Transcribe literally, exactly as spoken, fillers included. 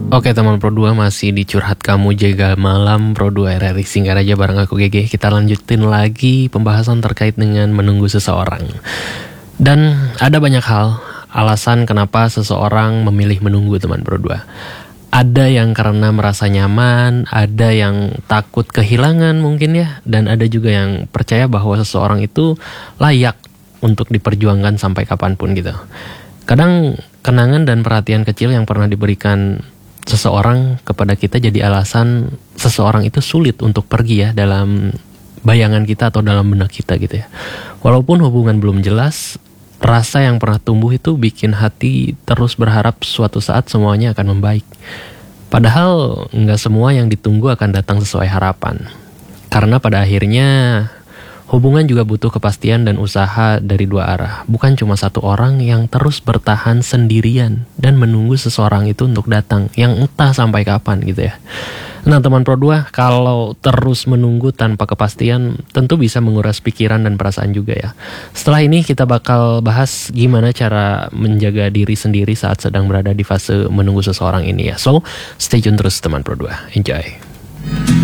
Oke teman Pro dua, masih di Curhat Kamu Jaga Malam Pro dua R R I Singkat aja bareng aku G G. Kita lanjutin lagi pembahasan terkait dengan menunggu seseorang. Dan ada banyak hal alasan kenapa seseorang memilih menunggu teman Pro dua. Ada yang karena merasa nyaman, ada yang takut kehilangan mungkin ya, dan ada juga yang percaya bahwa seseorang itu layak untuk diperjuangkan sampai kapanpun gitu. Kadang kenangan dan perhatian kecil yang pernah diberikan seseorang kepada kita jadi alasan seseorang itu sulit untuk pergi ya dalam bayangan kita atau dalam benak kita gitu ya. Walaupun hubungan belum jelas, rasa yang pernah tumbuh itu bikin hati terus berharap suatu saat semuanya akan membaik. Padahal nggak semua yang ditunggu akan datang sesuai harapan. Karena pada akhirnya hubungan juga butuh kepastian dan usaha dari dua arah. Bukan cuma satu orang yang terus bertahan sendirian dan menunggu seseorang itu untuk datang, yang entah sampai kapan gitu ya. Nah teman Pro dua, kalau terus menunggu tanpa kepastian tentu bisa menguras pikiran dan perasaan juga ya. Setelah ini kita bakal bahas gimana cara menjaga diri sendiri saat sedang berada di fase menunggu seseorang ini ya. So, stay tune terus teman Pro dua. Enjoy.